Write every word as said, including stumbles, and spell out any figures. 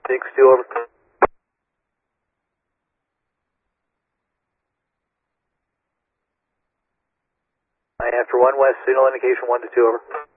six two over. I after one west, signal indication one to two over.